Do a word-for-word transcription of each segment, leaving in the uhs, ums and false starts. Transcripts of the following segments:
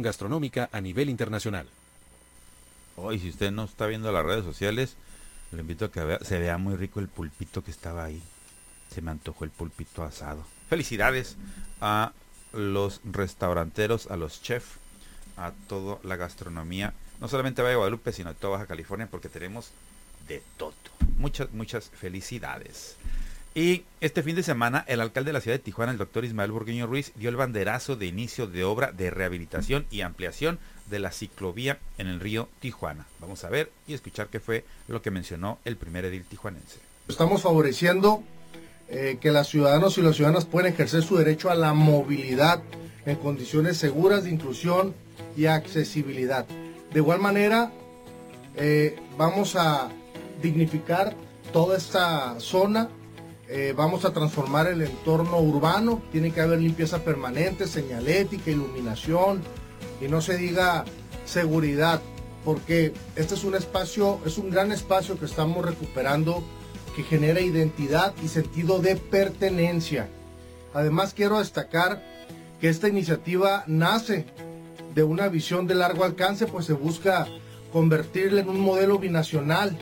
gastronómica a nivel internacional. Hoy, si usted no está viendo las redes sociales, le invito a que vea, se vea muy rico el pulpito que estaba ahí. Se me antojó el pulpito asado. Felicidades a los restauranteros, a los chefs, a toda la gastronomía, no solamente de Valle de Guadalupe, sino de toda Baja California, porque tenemos de todo. Muchas, muchas felicidades. Y este fin de semana, el alcalde de la ciudad de Tijuana, el doctor Ismael Burgueño Ruiz, dio el banderazo de inicio de obra de rehabilitación y ampliación de la ciclovía en el río Tijuana. Vamos a ver y escuchar qué fue lo que mencionó el primer edil tijuanense. Estamos favoreciendo eh, que los ciudadanos y las ciudadanas puedan ejercer su derecho a la movilidad en condiciones seguras de inclusión y accesibilidad. De igual manera, eh, vamos a dignificar toda esta zona. Eh, vamos a transformar el entorno urbano, tiene que haber limpieza permanente, señalética, iluminación y no se diga seguridad, porque este es un espacio, es un gran espacio que estamos recuperando, que genera identidad y sentido de pertenencia. Además, quiero destacar que esta iniciativa nace de una visión de largo alcance, pues se busca convertirla en un modelo binacional.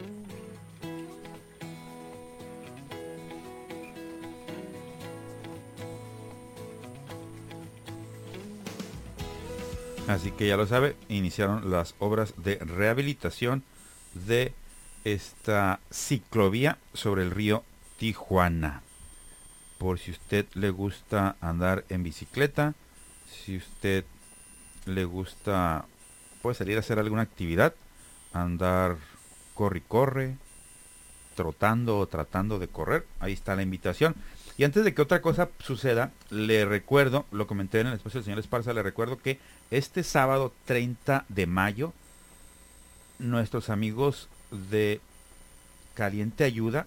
Así que ya lo sabe, iniciaron las obras de rehabilitación de esta ciclovía sobre el río Tijuana. Por si usted le gusta andar en bicicleta, si usted le gusta puede salir a hacer alguna actividad, andar corre y corre, trotando o tratando de correr, ahí está la invitación. Y antes de que otra cosa suceda, le recuerdo, lo comenté en el espacio del señor Esparza, le recuerdo que este sábado treinta de mayo, nuestros amigos de Caliente Ayuda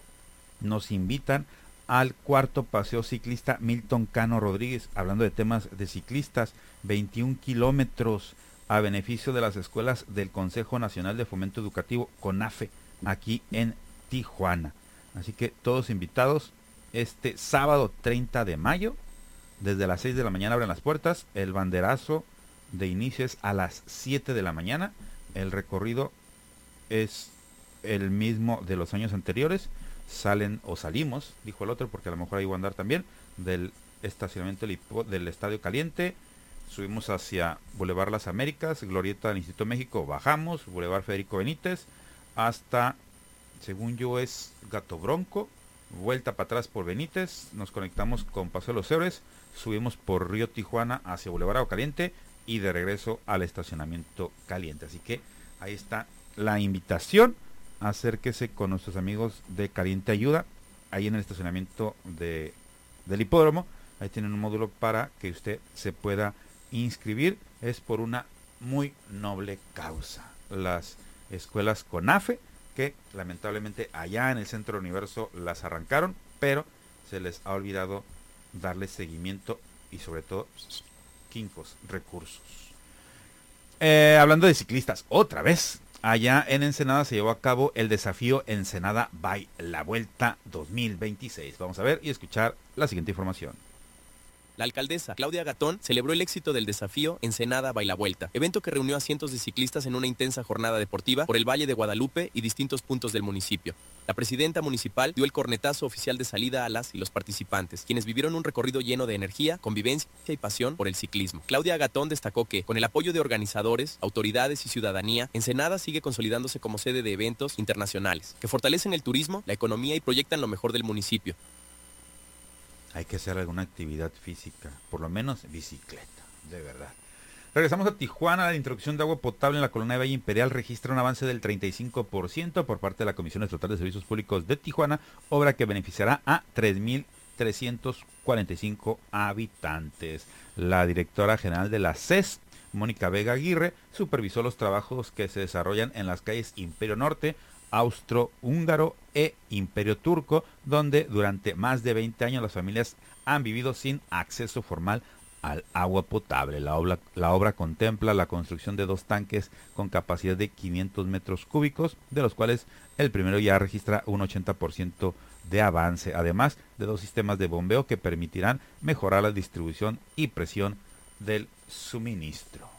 nos invitan al cuarto paseo ciclista Milton Cano Rodríguez, hablando de temas de ciclistas, veintiún kilómetros a beneficio de las escuelas del Consejo Nacional de Fomento Educativo, CONAFE, aquí en Tijuana. Así que todos invitados. Este sábado treinta de mayo, desde las seis de la mañana abren las puertas, el banderazo de inicio es a las siete de la mañana, el recorrido es el mismo de los años anteriores, salen o salimos, dijo el otro, porque a lo mejor ahí voy a andar también, del estacionamiento del, del Estadio Caliente, subimos hacia Boulevard Las Américas, Glorieta del Instituto México, bajamos, Boulevard Federico Benítez, hasta, según yo es Gato Bronco, vuelta para atrás por Benítez, nos conectamos con Paseo de los Héroes, subimos por Río Tijuana hacia Boulevard Agua Caliente y de regreso al estacionamiento Caliente. Así que ahí está la invitación, acérquese con nuestros amigos de Caliente Ayuda, ahí en el estacionamiento de, del hipódromo, ahí tienen un módulo para que usted se pueda inscribir, es por una muy noble causa. Las escuelas CONAFE, que lamentablemente allá en el Centro Universo las arrancaron, pero se les ha olvidado darle seguimiento y sobre todo quincos recursos. Eh, hablando de ciclistas, otra vez, allá en Ensenada se llevó a cabo el desafío Ensenada by la Vuelta dos mil veintiséis. Vamos a ver y escuchar la siguiente información. La alcaldesa Claudia Gatón celebró el éxito del desafío Ensenada by la Vuelta, evento que reunió a cientos de ciclistas en una intensa jornada deportiva por el Valle de Guadalupe y distintos puntos del municipio. La presidenta municipal dio el cornetazo oficial de salida a las y los participantes, quienes vivieron un recorrido lleno de energía, convivencia y pasión por el ciclismo. Claudia Gatón destacó que, con el apoyo de organizadores, autoridades y ciudadanía, Ensenada sigue consolidándose como sede de eventos internacionales, que fortalecen el turismo, la economía y proyectan lo mejor del municipio. Hay que hacer alguna actividad física, por lo menos bicicleta, de verdad. Regresamos a Tijuana. La introducción de agua potable en la colonia de Valle Imperial registra un avance del treinta y cinco por ciento por parte de la Comisión Estatal de Servicios Públicos de Tijuana, obra que beneficiará a tres mil trescientos cuarenta y cinco habitantes. La directora general de la C E S, Mónica Vega Aguirre, supervisó los trabajos que se desarrollan en las calles Imperio Norte, Austrohúngaro e Imperio Turco, donde durante más de veinte años las familias han vivido sin acceso formal al agua potable. La obra, la obra contempla la construcción de dos tanques con capacidad de quinientos metros cúbicos, de los cuales el primero ya registra un ochenta por ciento de avance, además de dos sistemas de bombeo que permitirán mejorar la distribución y presión del suministro.